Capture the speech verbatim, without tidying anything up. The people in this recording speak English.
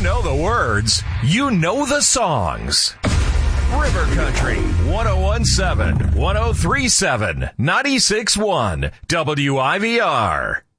know the words, you know the songs. River Country, one oh one point seven, one oh three point seven, ninety-six point one, W I V R.